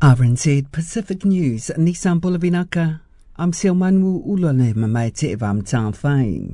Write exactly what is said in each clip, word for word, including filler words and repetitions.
R N Z Pacific News, Nissan Bulavinaka. I'm Silmanu Ulone Mamaite Vam Tāwhai.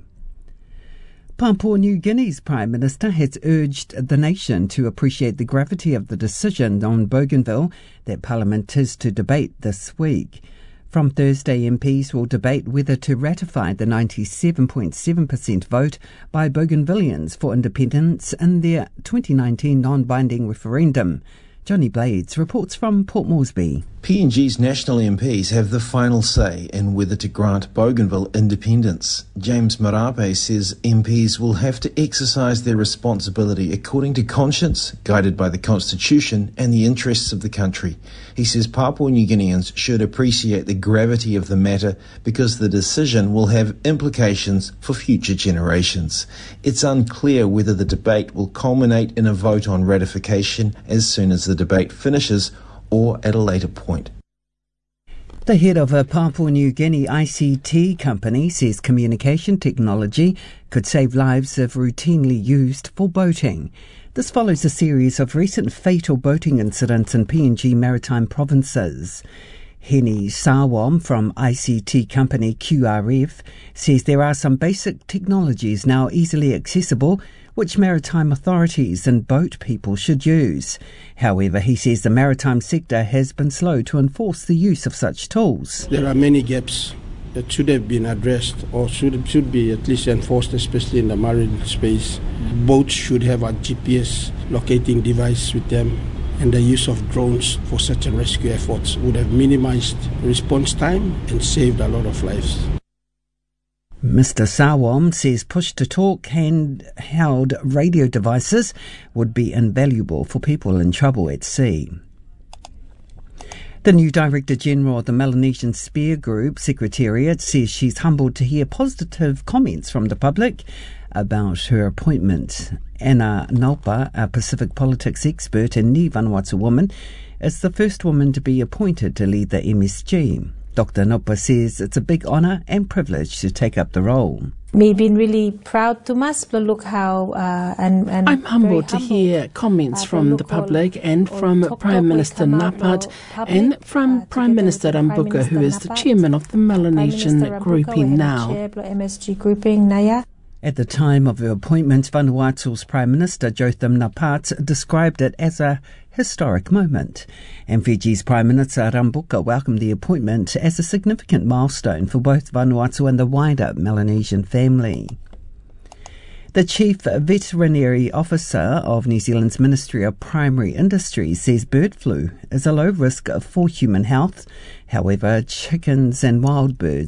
Papua New Guinea's Prime Minister has urged the nation to appreciate the gravity of the decision on Bougainville that Parliament is to debate this week. From Thursday, M Ps will debate whether to ratify the ninety-seven point seven percent vote by Bougainvilleans for independence in their twenty nineteen non-binding referendum. Johnny Blades reports from Port Moresby. P N G's national M Ps have the final say in whether to grant Bougainville independence. James Marape says M Ps will have to exercise their responsibility according to conscience, guided by the Constitution and the interests of the country. He says Papua New Guineans should appreciate the gravity of the matter because the decision will have implications for future generations. It's unclear whether the debate will culminate in a vote on ratification as soon as the debate finishes or at a later point. The head of a Papua New Guinea I C T company says communication technology could save lives if routinely used for boating. This follows a series of recent fatal boating incidents in P N G maritime provinces. Henny Sawam from I C T company Q R F says there are some basic technologies now easily accessible which maritime authorities and boat people should use. However, he says the maritime sector has been slow to enforce the use of such tools. There are many gaps that should have been addressed or should should be at least enforced, especially in the marine space. Boats should have a G P S locating device with them, and the use of drones for search and rescue efforts would have minimized response time and saved a lot of lives. Mister Sawam says push-to-talk handheld radio devices would be invaluable for people in trouble at sea. The new Director General of the Melanesian Spear Group Secretariat says she's humbled to hear positive comments from the public about her appointment. Anna Nalpa, a Pacific politics expert and Ni Vanuatu woman, is the first woman to be appointed to lead the M S G. Doctor Nopa says it's a big honour and privilege to take up the role. Me been really proud to us, but look how uh, and, and I'm humbled to hear comments from the public and from Prime Minister Napat and from Prime Minister Rambuka, who is the chairman of the Melanesian grouping now. At the time of her appointment, Vanuatu's Prime Minister Jotham Napat described it as a historic moment, and Fiji's Prime Minister Rambuka welcomed the appointment as a significant milestone for both Vanuatu and the wider Melanesian family. The Chief Veterinary Officer of New Zealand's Ministry of Primary Industries says bird flu is a low risk for human health. However, chickens and wild birds